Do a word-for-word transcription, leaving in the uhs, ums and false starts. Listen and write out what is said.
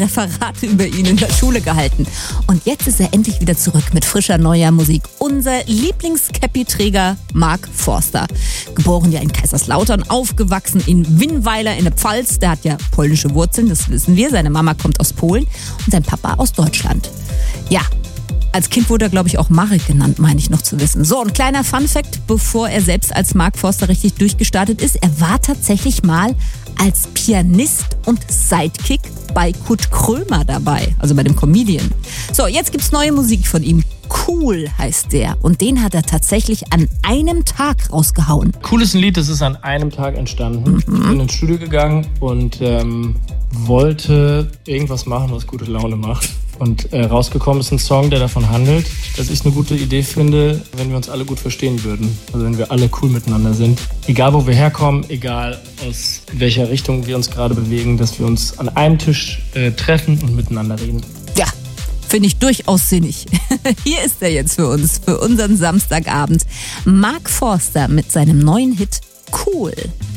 Referate über ihn in der Schule gehalten. Und jetzt ist er endlich wieder zurück mit frischer neuer Musik. Unser Lieblings-Cappy-Träger Mark Forster. Geboren ja in Kaiserslautern, aufgewachsen in Winnweiler in der Pfalz. Der hat ja polnische Wurzeln, das wissen wir. Seine Mama kommt aus Polen und sein Papa aus Deutschland. Ja, als Kind wurde er, glaube ich, auch Marek genannt, meine ich noch zu wissen. So, ein kleiner Funfact, bevor er selbst als Mark Forster richtig durchgestartet ist. Er war tatsächlich mal als Pianist und Sidekick bei Kurt Krömer dabei, also bei dem Comedian. So, jetzt gibt's neue Musik von ihm. Cool heißt der. Und den hat er tatsächlich an einem Tag rausgehauen. Cool ist ein Lied, das ist an einem Tag entstanden. Mhm. Ich bin ins Studio gegangen und ähm, wollte irgendwas machen, was gute Laune macht. Und äh, rausgekommen ist ein Song, der davon handelt, dass ich eine gute Idee finde, wenn wir uns alle gut verstehen würden. Also wenn wir alle cool miteinander sind. Egal, wo wir herkommen, egal aus welcher Richtung wir uns gerade bewegen, dass wir uns an einem Tisch äh, treffen und miteinander reden. Ja, finde ich durchaus sinnig. Hier ist er jetzt für uns, für unseren Samstagabend. Mark Forster mit seinem neuen Hit Cool.